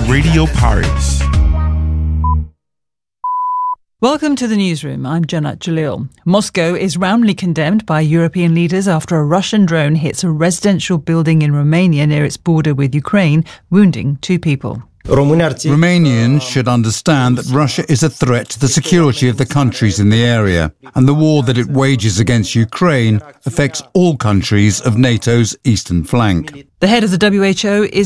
Radio Paris. Welcome to the newsroom. I'm Janat Jalil. Moscow is roundly condemned by European leaders after a Russian drone hits a residential building in Romania near its border with Ukraine, wounding 2 people. Romanians should understand that Russia is a threat to the security of the countries in the area, and the war that it wages against Ukraine affects all countries of NATO's eastern flank. The head of the WHO is